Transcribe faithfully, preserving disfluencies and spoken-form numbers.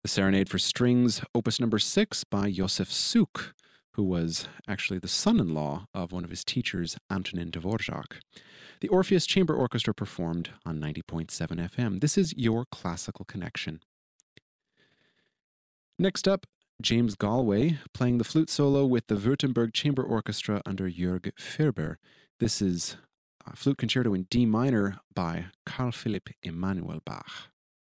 The Serenade for Strings, opus number six by Josef Suk, who was actually the son-in-law of one of his teachers, Antonin Dvorak. The Orpheus Chamber Orchestra performed on ninety point seven F M. This is your classical connection. Next up, James Galway playing the flute solo with the Württemberg Chamber Orchestra under Jörg Ferber. This is a flute concerto in D minor by Carl Philipp Emanuel Bach.